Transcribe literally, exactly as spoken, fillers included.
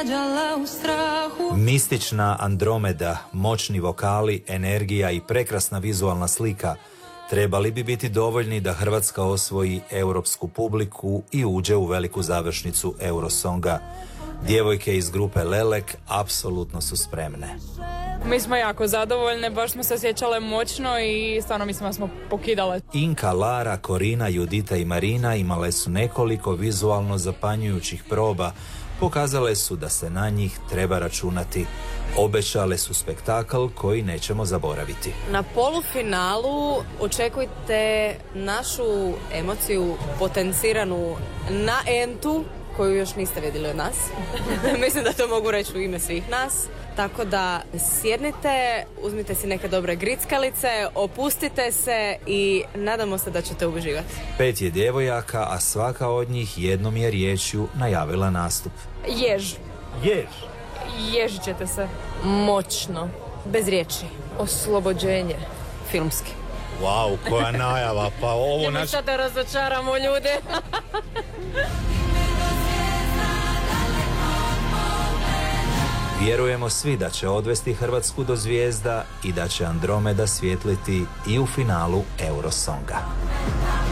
rađala u strahu. Mistična Andromeda, moćni vokali, energija i prekrasna vizualna slika trebali bi biti dovoljni da Hrvatska osvoji europsku publiku i uđe u veliku završnicu Eurosonga. Djevojke iz grupe Lelek apsolutno su spremne. Mi smo jako zadovoljne, baš smo se osjećale moćno i stvarno mislim da smo pokidale. Inka, Lara, Korina, Judita i Marina imale su nekoliko vizualno zapanjujućih proba. Pokazale su da se na njih treba računati. Obećale su spektakl koji nećemo zaboraviti. Na polufinalu očekujte našu emociju potenciranu na entu koju još niste vidjeli od nas. Mislim da to mogu reći u ime svih nas. Tako da sjednite, uzmite si neke dobre grickalice, opustite se i nadamo se da ćete uživati. Pet je djevojaka, a svaka od njih jednom je riječju najavila nastup. Jež. Jež. Ježit ćete se. Moćno. Bez riječi. Oslobođenje. Filmski. Wow, koja najava, pa ovo naš... Sad da razočaramo ljude. Vjerujemo svi da će odvesti Hrvatsku do zvijezda i da će Andromeda svijetliti i u finalu Eurosonga.